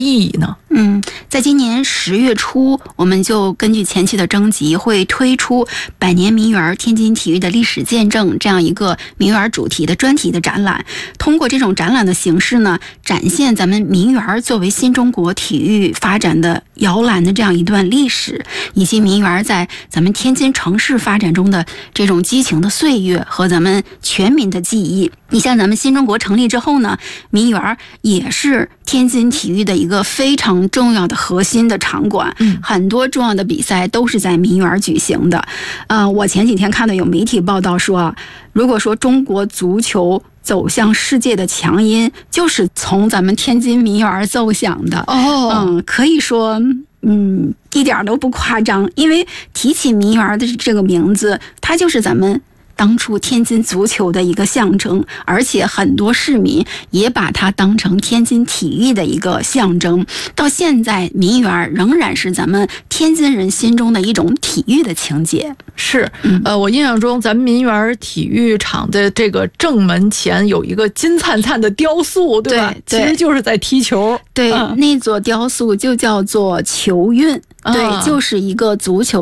意义呢？ 在今年10月初，我们就根据前期的征集，会推出百年名园天津体育的历史见证这样一个名园主题的专题的展览。通过这种展览的形式呢，展现咱们名园作为新中国体育发展的摇篮的这样一段历史，以及名园在咱们天津城市发展中的这种激情的岁月和咱们全民的记忆。你像咱们新中国成立之后呢，名园也是天津体育的一个非常重要的核心的场馆，很多重要的比赛都是在名园举行的。我前几天看到有媒体报道说，如果说中国足球走向世界的强音，就是从咱们天津名园奏响的。可以说一点都不夸张，因为提起名园的这个名字，它就是咱们当初天津足球的一个象征，而且很多市民也把它当成天津体育的一个象征。到现在，名园仍然是咱们天津人心中的一种体育的情节。 是，我印象中咱们名园体育场的这个正门前有一个金灿灿的雕塑，对吧？ 对， 其实就是在踢球。 对，那座雕塑就叫做球运，对，就是一个足球